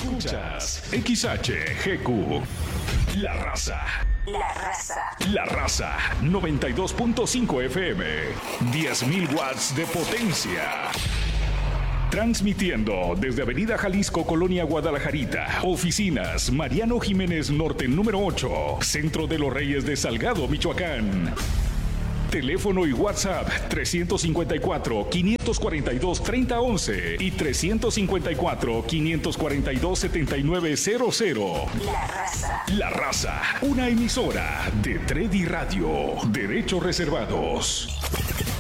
Escuchas XHGQ. La Raza. La Raza. La Raza 92.5 FM. 10.000 watts de potencia. Transmitiendo desde Avenida Jalisco, Colonia Guadalajarita. Oficinas Mariano Jiménez Norte número 8. Centro de los Reyes de Salgado, Michoacán. Teléfono y WhatsApp 354-542-3011 y 354-542-7900. La Raza. La Raza, una emisora de Tredi Radio. Derechos reservados.